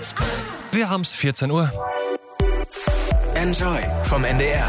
Wir haben's 14 Uhr. Enjoy vom NDR.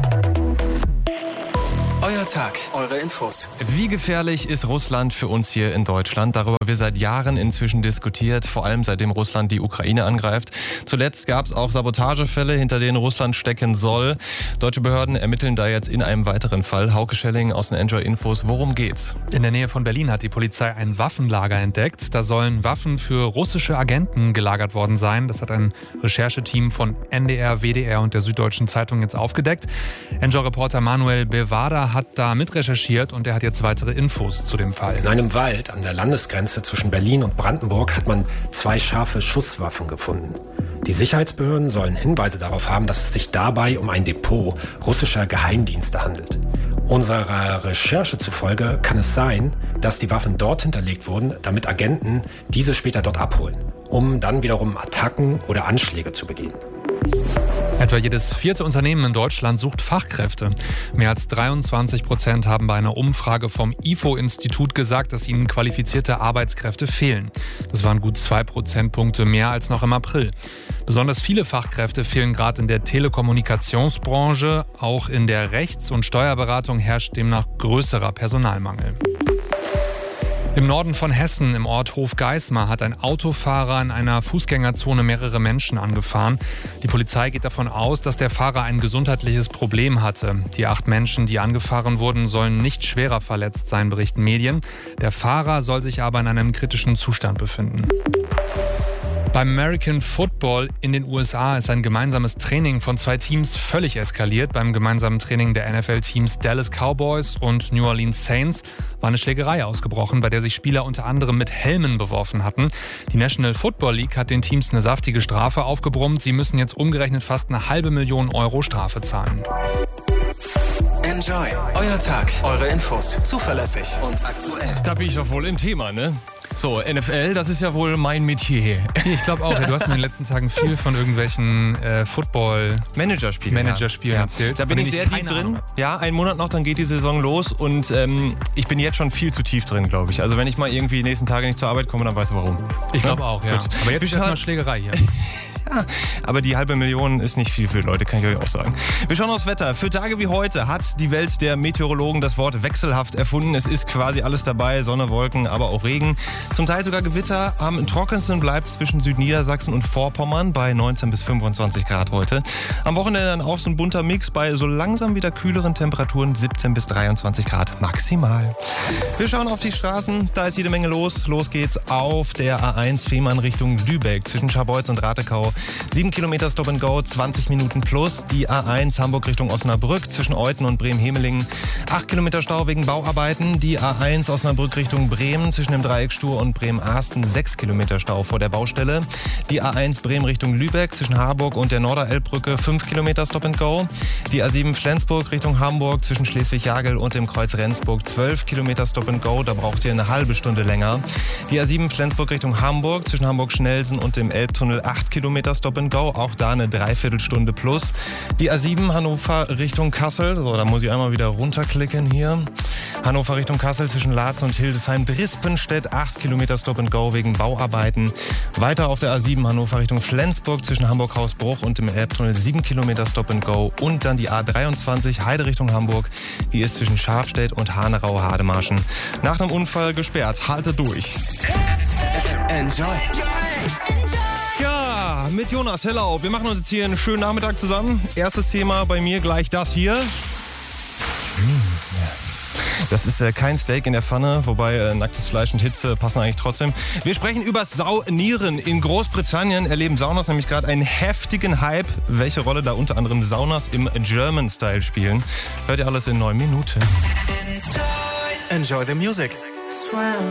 Euer Tag, eure Infos. Wie gefährlich ist Russland für uns hier in Deutschland? Darüber wird seit Jahren inzwischen diskutiert, vor allem seitdem Russland die Ukraine angreift. Zuletzt gab es auch Sabotagefälle, hinter denen Russland stecken soll. Deutsche Behörden ermitteln da jetzt in einem weiteren Fall. Hauke Schelling aus den Enjoy Infos. Worum geht's? In der Nähe von Berlin hat die Polizei ein Waffenlager entdeckt. Da sollen Waffen für russische Agenten gelagert worden sein. Das hat ein Rechercheteam von NDR, WDR und der Süddeutschen Zeitung jetzt aufgedeckt. Enjoy-Reporter Manuel Bevada hat da mitrecherchiert und er hat jetzt weitere Infos zu dem Fall. In einem Wald an der Landesgrenze zwischen Berlin und Brandenburg hat man 2 scharfe Schusswaffen gefunden. Die Sicherheitsbehörden sollen Hinweise darauf haben, dass es sich dabei um ein Depot russischer Geheimdienste handelt. Unserer Recherche zufolge kann es sein, dass die Waffen dort hinterlegt wurden, damit Agenten diese später dort abholen, um dann wiederum Attacken oder Anschläge zu begehen. Etwa jedes 4. Unternehmen in Deutschland sucht Fachkräfte. Mehr als 23% haben bei einer Umfrage vom IFO-Institut gesagt, dass ihnen qualifizierte Arbeitskräfte fehlen. Das waren gut 2 Prozentpunkte mehr als noch im April. Besonders viele Fachkräfte fehlen gerade in der Telekommunikationsbranche. Auch in der Rechts- und Steuerberatung herrscht demnach größerer Personalmangel. Im Norden von Hessen, im Ort Hofgeismar, hat ein Autofahrer in einer Fußgängerzone mehrere Menschen angefahren. Die Polizei geht davon aus, dass der Fahrer ein gesundheitliches Problem hatte. Die 8 Menschen, die angefahren wurden, sollen nicht schwerer verletzt sein, berichten Medien. Der Fahrer soll sich aber in einem kritischen Zustand befinden. Beim American Football in den USA ist ein gemeinsames Training von 2 Teams völlig eskaliert. Beim gemeinsamen Training der NFL-Teams Dallas Cowboys und New Orleans Saints war eine Schlägerei ausgebrochen, bei der sich Spieler unter anderem mit Helmen beworfen hatten. Die National Football League hat den Teams eine saftige Strafe aufgebrummt. Sie müssen jetzt umgerechnet fast eine $500.000 Euro Strafe zahlen. Enjoy, euer Tag, eure Infos, zuverlässig und aktuell. Da bin ich doch wohl im Thema, ne? So, NFL, das ist ja wohl mein Metier. Ich glaube auch, du hast mir in den letzten Tagen viel von irgendwelchen Managerspielen erzählt. Da bin ich sehr tief drin. Ja, einen Monat noch, dann geht die Saison los und ich bin jetzt schon viel zu tief drin, glaube ich. Also wenn ich mal irgendwie die nächsten Tage nicht zur Arbeit komme, dann weißt du warum. Ich glaube auch, ja. Gut. Aber jetzt ist erstmal Schlägerei hier. Ja, aber die $500.000 ist nicht viel für Leute, kann ich euch auch sagen. Wir schauen aufs Wetter. Für Tage wie heute hat die Welt der Meteorologen das Wort wechselhaft erfunden. Es ist quasi alles dabei, Sonne, Wolken, aber auch Regen. Zum Teil sogar Gewitter. Am trockensten bleibt zwischen Südniedersachsen und Vorpommern bei 19 bis 25 Grad heute. Am Wochenende dann auch so ein bunter Mix bei so langsam wieder kühleren Temperaturen 17 bis 23 Grad maximal. Wir schauen auf die Straßen. Da ist jede Menge los. Los geht's auf der A1 Fehmarn Richtung Lübeck zwischen Scharbeutz und Ratekau. 7 Kilometer Stop and Go, 20 Minuten plus. Die A1 Hamburg Richtung Osnabrück zwischen Euthen und Bremen-Hemelingen. 8 Kilometer Stau wegen Bauarbeiten. Die A1 Osnabrück Richtung Bremen zwischen dem Dreieck Stur und Bremen-Arsten. 6 Kilometer Stau vor der Baustelle. Die A1 Bremen Richtung Lübeck zwischen Harburg und der Norderelbbrücke. 5 Kilometer Stop and Go. Die A7 Flensburg Richtung Hamburg zwischen Schleswig-Jagel und dem Kreuz Rendsburg. 12 Kilometer Stop and Go. Da braucht ihr eine halbe Stunde länger. Die A7 Flensburg Richtung Hamburg zwischen Hamburg-Schnellsen und dem Elbtunnel. 8 Kilometer Stop and Go, auch da eine Dreiviertelstunde plus. Die A7 Hannover Richtung Kassel, so, da muss ich einmal wieder runterklicken hier. Hannover Richtung Kassel zwischen Laatzen und Hildesheim-Drispenstedt, 8 Kilometer Stop and Go wegen Bauarbeiten. Weiter auf der A7 Hannover Richtung Flensburg zwischen Hamburg-Hausbruch und dem Elbtunnel 7 Kilometer Stop and Go. Und dann die A23 Heide Richtung Hamburg, die ist zwischen Schafstedt und Hanerau-Hademarschen nach einem Unfall gesperrt. Haltet durch. Enjoy. Ja, mit Jonas, hello. Wir machen uns jetzt hier einen schönen Nachmittag zusammen. Erstes Thema bei mir gleich das hier. Das ist kein Steak in der Pfanne, wobei nacktes Fleisch und Hitze passen eigentlich trotzdem. Wir sprechen über Saunieren. In Großbritannien erleben Saunas nämlich gerade einen heftigen Hype. Welche Rolle da unter anderem Saunas im German Style spielen, hört ihr alles in 9 Minuten. Enjoy the music.